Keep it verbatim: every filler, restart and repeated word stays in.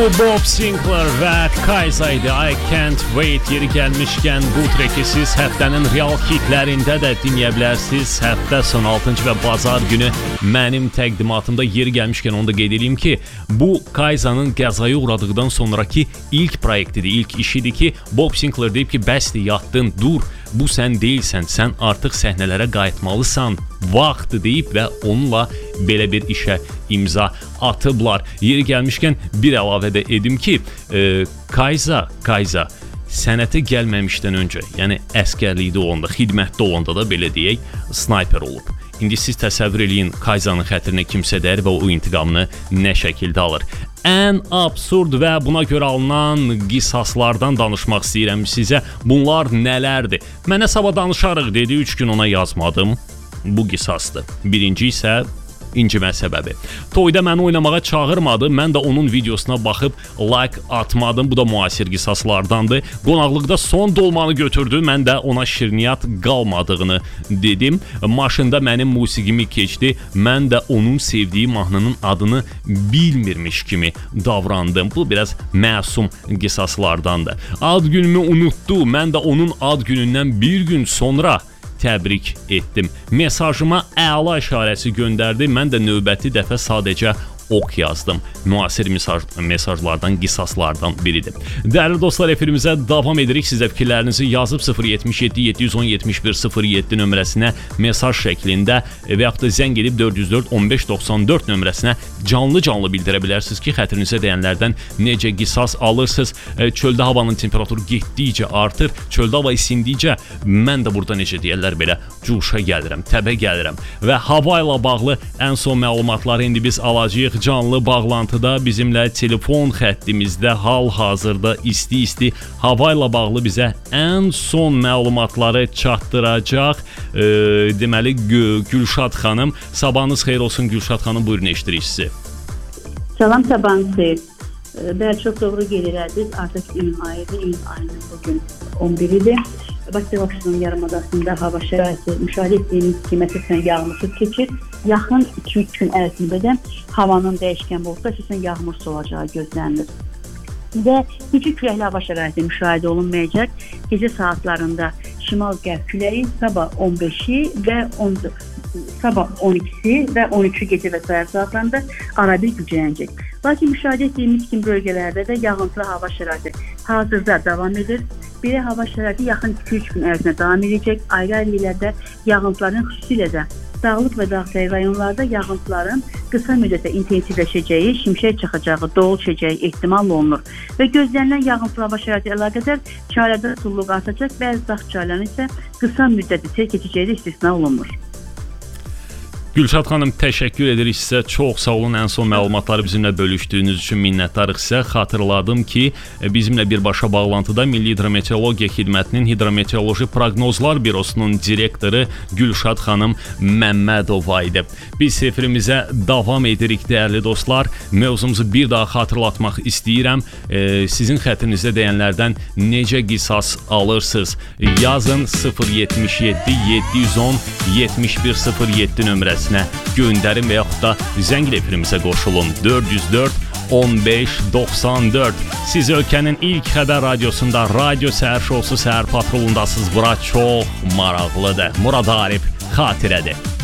Bob Sinclair və Kaiza idi. I Can't Wait. Yeri gəlmişkən bu treki siz həftənin real hitlərində də dinləyə bilərsiniz. Həftə son altıncı və bazar günü mənim təqdimatımda yeri gəlmişkən onu da qeyd edeyim ki, bu Kaiza'nın qəzaya uğradıqdan sonraki ilk proyektidir, ilk işidir ki, Bob Sinclair deyib ki, bəsdir, yatdın, dur, bu sən deyilsən, sən artıq səhnələrə qayıtmalısan, vaxtı deyib və onunla belə bir işə imza atıblar. Yeri gəlmişkən bir əlavə də edim ki, e, Kaiza, Kaiza sənətə gəlməmişdən öncə, yəni əskərlikdə olanda, xidmətdə olanda da belə deyək, snayper olub. İndi siz təsəvvür eləyin, Kaiza'nın xətrinə kimsə dəyər və o intiqamını nə şəkildə alır. Ən absurd və buna görə alınan qisaslardan danışmaq istəyirəm sizə. Bunlar nələrdir? Mənə sabah danışarıq dedi, üç gün ona yazmadım. Bu qisasdır. Birinci isə incimə səbəbi. Toyda məni oynamağa çağırmadı, mən də onun videosuna baxıb like atmadım. Bu da müasir qisaslardandır. Qonaqlıqda son dolmanı götürdü, mən də ona şirniyyat qalmadığını dedim. Maşında mənim musiqimi keçdi, mən də onun sevdiyi mahnının adını bilmirmiş kimi davrandım. Bu biraz məsum qisaslardandır. Ad günümü unutdu, mən də onun ad günündən bir gün sonra təbrik etdim. Mesajıma əla işarəsi göndərdi. Mən də növbəti dəfə sadəcə ox yazdım. Müasir mesaj, mesajlardan, qisaslardan biridir. Dəyərli dostlar, efirimizə davam edirik. Siz də fikirlərinizi yazıb sıfır yetmiş yeddi yeddi yüz on yetmiş bir sıfır yeddi nömrəsinə mesaj şəklində və yaxud da zəng edib dörd yüz dörd on beş doxsan dörd nömrəsinə canlı-canlı bildirə bilərsiniz ki, xətrinizə dəyənlərdən necə qisas alırsınız. Çöldə havanın temperaturu getdikcə artır, çöldə hava isindikcə mən də burada necə deyərlər belə cuşa gəlirəm, təbə gəlirəm və hava ilə bağlı ən son məlumatları indi biz alacağıq. Canlı bağlantıda bizimlə telefon xəttimizdə hal-hazırda isti-isti hava ilə bağlı bizə ən son məlumatları çatdıracaq. E, deməli Gülşad xanım, sabahınız xeyir olsun Gülşad xanım, buyurun, eşidirik sizi. Salam, sabahınız xeyir. Bəli, çox doğru gelirdiniz. Artıq iyun ayıdır. İyun ayının bugün on biridir. Bakı-Bakı'nın yarımadasında hava şəraiti müşahidə etdiyimiz kimi əsasən yağmursuz keçir. Yaxın iki üç gün ərzində də havanın dəyişkən buludda əsasən yağmursuz olacağı gözlənilir. Və güclü küləkli hava şəraiti müşahidə olunmayacaq. Gecə saatlarında şimal-qərb küləyi sabah on beşi və on sabah on ikisi və on üçü gecə və səhər saatlarında arabir güclənəcək. Lakin müşahidə etdiyimiz kimi bölgələrdə də yağıntılı hava şəraiti hazırda davam edir. Belə hava şəraiti yaxın iki üç gün ərzində davam edəcək. Ayrı-ayrı yerlərdə yağıntıların, xüsusilə də dağlıq və dağ rayonlarda yağıntıların qısa müddətdə intensivləşəcəyi, şimşək çaxacağı, dolu düşəcəyi ehtimal olunur. Və gözlənilən yağıntılı hava şəraiti əlaqədar çaylarda sulluq artacaq, bəzi dağ çaylarının isə qısa müddətli sel keçəcəyi istisna olunmur. Gülşad xanım, təşəkkür edirik sizə. Çox sağ olun. Ən son məlumatları bizimlə bölüşdüyünüz üçün minnətdarıq sizə. Xatırladım ki, bizimlə birbaşa bağlantıda Milli Hidrometeorologiya Xidmətinin Hidrometeoroloji Proqnozlar Bürosunun direktoru Gülşad xanım Məmmədova idi. Biz efirimizə davam edirik, dəyərli dostlar. Mövzumuzu bir daha xatırlatmaq istəyirəm. E, sizin xətrinizdə deyənlərdən necə qisas alırsınız? Yazın sıfır yetmiş yeddi yeddi yüz on yetmiş bir sıfır yeddi nömrəsi göndərin və yaxud da zəng efirimizə qoşulun dörd yüz dörd on beş doxsan dörd. Siz ölkənin ilk xəbər radiosunda, Radio Səhər Şousu Səhər Patrolundasınız. Bura çox maraqlıdır. Murad Arif xatirədir.